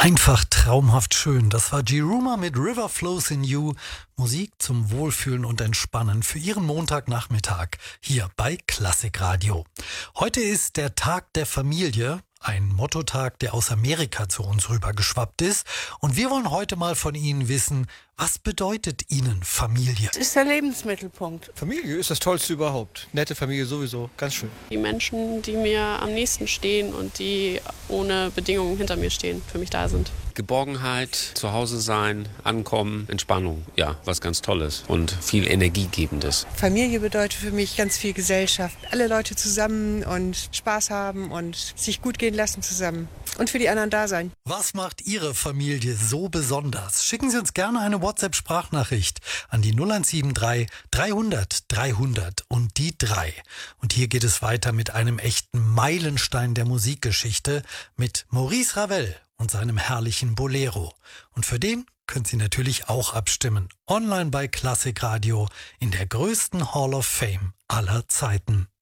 Einfach traumhaft schön. Das war G-Ruma mit River Flows in You. Musik zum Wohlfühlen und Entspannen für Ihren Montagnachmittag hier bei Klassikradio. Heute ist der Tag der Familie. Ein Mottotag, der aus Amerika zu uns rübergeschwappt ist. Und wir wollen heute mal von Ihnen wissen, was bedeutet Ihnen Familie? Es ist der Lebensmittelpunkt. Familie ist das Tollste überhaupt. Nette Familie sowieso, ganz schön. Die Menschen, die mir am nächsten stehen und die ohne Bedingungen hinter mir stehen, für mich da sind. Geborgenheit, zu Hause sein, ankommen, Entspannung, ja, was ganz Tolles und viel Energiegebendes. Familie bedeutet für mich ganz viel Gesellschaft. Alle Leute zusammen und Spaß haben und sich gut gehen lassen zusammen. Und für die anderen da sein. Was macht Ihre Familie so besonders? Schicken Sie uns gerne eine WhatsApp-Sprachnachricht an die 0173 300 300 und die 3. Und hier geht es weiter mit einem echten Meilenstein der Musikgeschichte mit Maurice Ravel und seinem herrlichen Bolero. Und für den können Sie natürlich auch abstimmen. Online bei Klassikradio in der größten Hall of Fame aller Zeiten.